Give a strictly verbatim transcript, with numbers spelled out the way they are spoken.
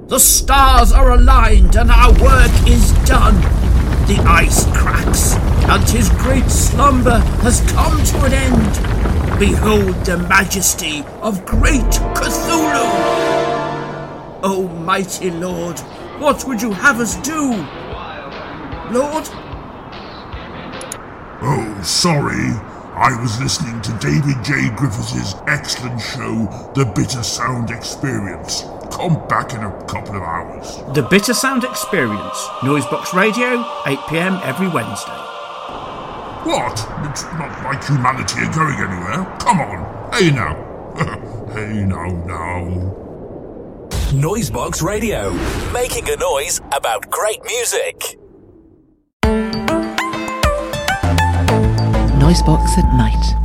The stars are aligned and our work is done. The ice cracks and his great slumber has come to an end. Behold the majesty of great Cthulhu. O mighty Lord, what would you have us do? Lord? Oh, sorry. I was listening to David J. Griffiths' excellent show, The Bitter Sound Experience. Come back in a couple of hours. The Bitter Sound Experience. Noisebox Radio, eight p.m. every Wednesday. What? It's not like humanity are going anywhere. Come on. Hey now. Hey now, now. Noisebox Radio. Making a noise about great music. Noisebox at night.